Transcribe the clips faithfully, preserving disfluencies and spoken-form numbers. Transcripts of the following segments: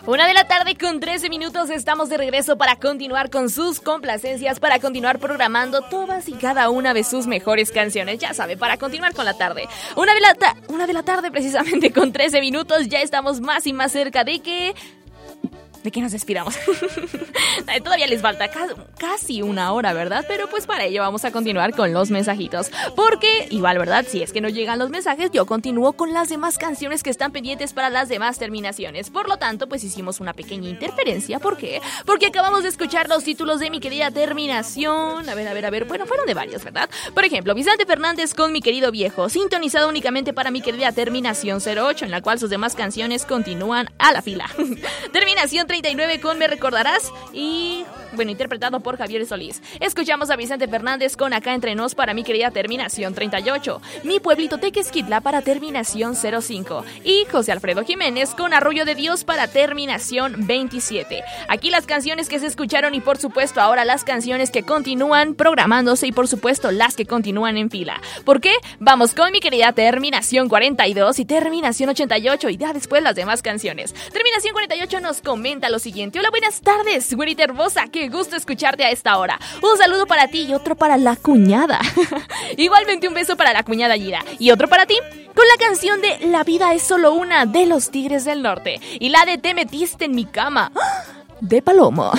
Una de la tarde con trece minutos, estamos de regreso para continuar con sus complacencias, para continuar programando todas y cada una de sus mejores canciones, ya sabe, para continuar con la tarde. Una de la, ta- una de la tarde precisamente con trece minutos, ya estamos más y más cerca de que... de que nos despidamos. Todavía les falta ca- casi una hora, ¿verdad? Pero pues para ello vamos a continuar con los mensajitos. Porque, igual, ¿verdad? Si es que no llegan los mensajes, yo continúo con las demás canciones que están pendientes para las demás terminaciones. Por lo tanto, pues hicimos una pequeña interferencia. ¿Por qué? Porque acabamos de escuchar los títulos de Mi Querida Terminación. A ver, a ver, a ver. Bueno, fueron de varios, ¿verdad? Por ejemplo, Vicente Fernández con Mi Querido Viejo, sintonizado únicamente para Mi Querida Terminación cero ocho, en la cual sus demás canciones continúan a la fila. Terminación treinta y nueve con Me Recordarás y, bueno, interpretado por Javier Solís. Escuchamos a Vicente Fernández con Acá Entre Nos para Mi Querida Terminación treinta y ocho, Mi Pueblito Tequesquitla para Terminación cero cinco y José Alfredo Jiménez con Arroyo de Dios para Terminación veintisiete. Aquí las canciones que se escucharon y por supuesto ahora las canciones que continúan programándose y por supuesto las que continúan en fila. ¿Por qué? Vamos con Mi Querida Terminación cuarenta y dos y Terminación ochenta y ocho y ya después las demás canciones. Terminación cuarenta y ocho nos comenta lo siguiente: hola, buenas tardes, güerita hermosa, qué gusto escucharte a esta hora. Un saludo para ti y otro para la cuñada. Igualmente un beso para la cuñada Gira y otro para ti con la canción de La vida es solo una de los Tigres del Norte y la de Te metiste en mi cama de Palomo.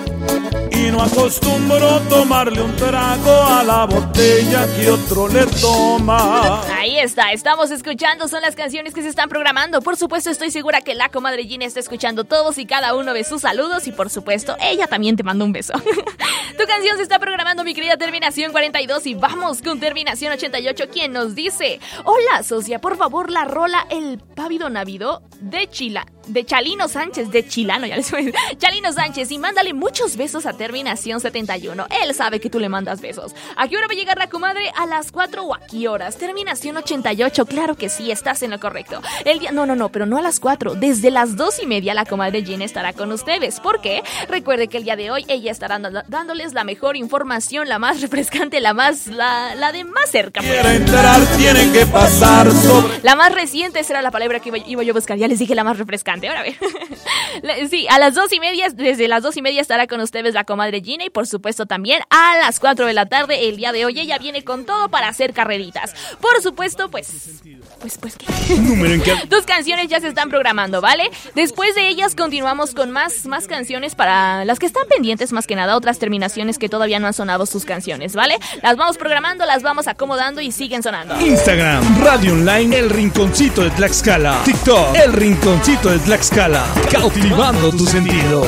Y no acostumbro tomarle un trago a la botella que otro le toma. Ahí está, estamos escuchando, son las canciones que se están programando. Por supuesto, estoy segura que la comadre Gina está escuchando todos y cada uno de sus saludos. Y por supuesto, ella también te manda un beso. Tu canción se está programando, mi querida Terminación cuarenta y dos. Y vamos con Terminación ochenta y ocho, quien nos dice: hola, socia, por favor, la rola El Pávido Navido de Chila, de Chalino Sánchez, de Chilano, ya les voy a decir, Chalino Sánchez, y mándale muchos besos a Terminación setenta y uno. Él sabe que tú le mandas besos. ¿A qué hora va a llegar la comadre? ¿A las cuatro o a qué horas? Terminación ochenta y ocho, claro que sí, estás en lo correcto. El día, no, no, no, pero no a las cuatro. Desde las dos y media la comadre Gina estará con ustedes. ¿Por qué? Recuerde que el día de hoy ella estará dándoles la mejor información, la más refrescante, la más, la, la de más cerca. Quiere entrar, tiene que pasar sobre... La más reciente será la palabra que iba, iba yo a buscar. Ya les dije la más refrescante. Ahora a ver. Sí, a las dos y media, desde las dos y media estará con ustedes la comadre Gina y por supuesto también a las cuatro de la tarde el día de hoy ella viene con todo para hacer carreritas. Por supuesto, pues, pues, pues, ¿qué? Número en que... Tus canciones ya se están programando, ¿vale? Después de ellas continuamos con más, más canciones para las que están pendientes, más que nada, otras terminaciones que todavía no han sonado sus canciones, ¿vale? Las vamos programando, las vamos acomodando y siguen sonando. Instagram, Radio Online, El Rinconcito de Tlaxcala. TikTok, El Rinconcito de Tlaxcala. Cautivando tus sentidos.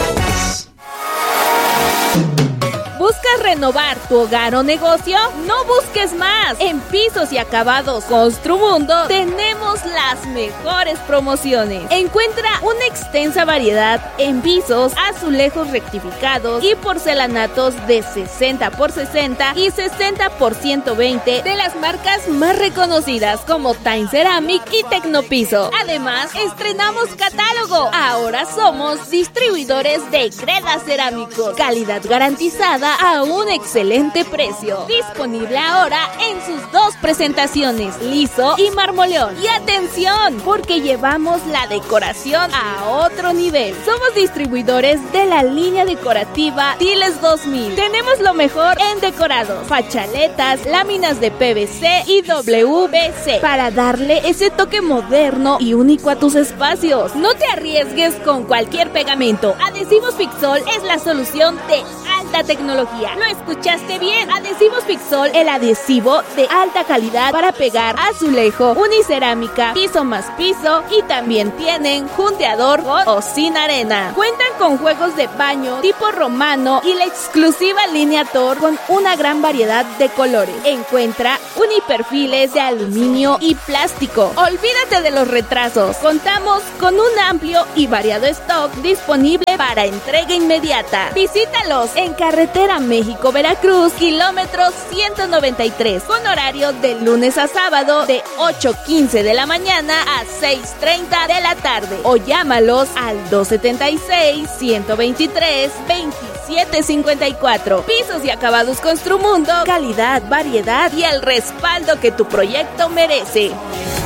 ¿Buscas renovar tu hogar o negocio? No busques más. En Pisos y Acabados Construmundo tenemos las mejores promociones. Encuentra una extensa variedad en pisos, azulejos rectificados y porcelanatos de sesenta por sesenta y sesenta por ciento veinte de las marcas más reconocidas como Time Ceramic y Tecnopiso. Además, estrenamos catálogo. Ahora somos distribuidores de Creda Cerámicos. Calidad garantizada a un excelente precio. Disponible ahora en sus dos presentaciones, liso y marmoleón. Y atención, porque llevamos la decoración a otro nivel. Somos distribuidores de la línea decorativa Tiles dos mil. Tenemos lo mejor en decorados, fachaletas, láminas de P V C y W V C para darle ese toque moderno y único a tus espacios. No te arriesgues con cualquier pegamento. Adhesivos Fixol es la solución de alta tecnología. Lo escuchaste bien. Adhesivos Fixol, el adhesivo de alta calidad para pegar azulejo, unicerámica, piso más piso y también tienen junteador con o sin arena. Cuentan con juegos de baño tipo romano y la exclusiva línea Thor con una gran variedad de colores. Encuentra uniperfiles de aluminio y plástico. Olvídate de los retrasos. Contamos con un amplio y variado stock disponible para entrega inmediata. Visítalos en Carretera México-Veracruz, kilómetro ciento noventa y tres, con horario de lunes a sábado de ocho quince de la mañana a seis treinta de la tarde o llámalos al dos setenta y seis, ciento veintitrés, veintisiete cincuenta y cuatro. Pisos y Acabados Construmundo, calidad, variedad y el respaldo que tu proyecto merece.